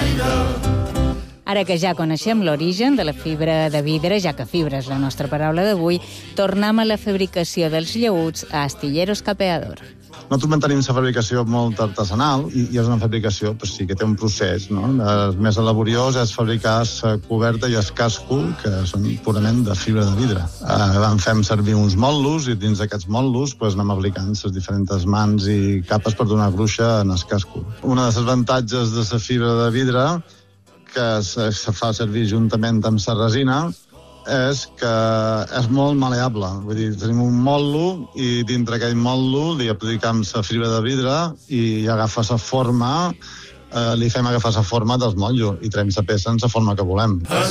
Ara que ja coneixem l'origen de la fibra de vidre, ja que fibra és la nostra paraula d'avui, tornem a la fabricació dels llaüts a Astilleros Capeador. Nosaltres mantenim la fabricació molt artesanal i és una fabricació que té un procés. No? El més laboriós és fabricar la coberta i el casco, que són purament de fibra de vidre. Fem servir uns motllos i dins d'aquests motllos anem aplicant les diferents mans i capes per donar gruixa en el casco. Una de les avantatges de la fibra de vidre que se fa servir juntament amb la resina és que és molt maleable. Vull dir, tenim un motllo i dintre aquell motllo li aplicam la fibra de vidre i agafa la forma, li fem agafar la forma del motllo i traiem la peça en la forma que volem.